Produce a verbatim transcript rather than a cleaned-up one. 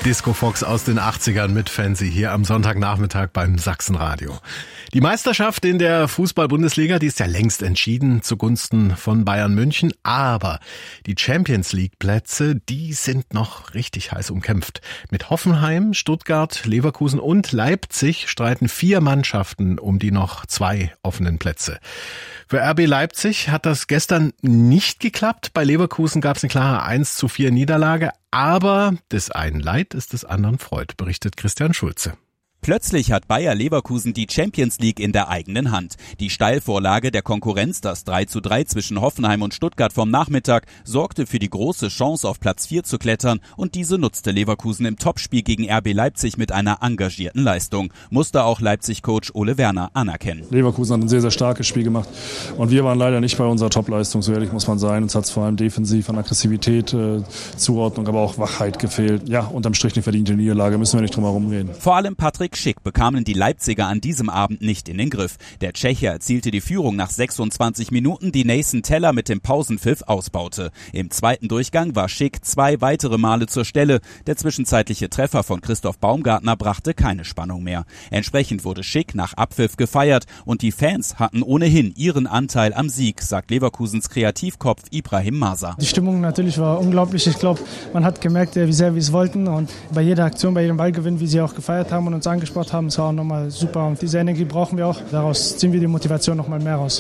Disco Fox aus den achtzigern mit Fancy hier am Sonntagnachmittag beim Sachsenradio. Die Meisterschaft in der Fußball-Bundesliga, die ist ja längst entschieden zugunsten von Bayern München. Aber die Champions-League-Plätze, die sind noch richtig heiß umkämpft. Mit Hoffenheim, Stuttgart, Leverkusen und Leipzig streiten vier Mannschaften um die noch zwei offenen Plätze. Für R B Leipzig hat das gestern nicht geklappt. Bei Leverkusen gab es eine klare eins zu vier Niederlage. Aber des einen Leid ist des anderen Freud, berichtet Christian Schulze. Plötzlich hat Bayer Leverkusen die Champions League in der eigenen Hand. Die Steilvorlage der Konkurrenz, das drei zu drei zwischen Hoffenheim und Stuttgart vom Nachmittag, sorgte für die große Chance, auf Platz vier zu klettern, und diese nutzte Leverkusen im Topspiel gegen R B Leipzig mit einer engagierten Leistung. Musste auch Leipzig-Coach Ole Werner anerkennen. Leverkusen hat ein sehr, sehr starkes Spiel gemacht und wir waren leider nicht bei unserer Topleistung, so ehrlich muss man sein. Uns hat es vor allem defensiv an Aggressivität, äh, Zuordnung, aber auch Wachheit gefehlt. Ja, unterm Strich eine verdiente Niederlage, müssen wir nicht drum herum reden. Vor allem Patrick Schick bekamen die Leipziger an diesem Abend nicht in den Griff. Der Tscheche erzielte die Führung nach sechsundzwanzig Minuten, die Nathan Teller mit dem Pausenpfiff ausbaute. Im zweiten Durchgang war Schick zwei weitere Male zur Stelle. Der zwischenzeitliche Treffer von Christoph Baumgartner brachte keine Spannung mehr. Entsprechend wurde Schick nach Abpfiff gefeiert und die Fans hatten ohnehin ihren Anteil am Sieg, sagt Leverkusens Kreativkopf Ibrahim Masa. Die Stimmung natürlich war unglaublich. Ich glaube, man hat gemerkt, wie sehr wir es wollten, und bei jeder Aktion, bei jedem Ballgewinn, wie sie auch gefeiert haben und uns angesprochen haben, es war auch nochmal super, und diese Energie brauchen wir auch. Daraus ziehen wir die Motivation nochmal mehr raus.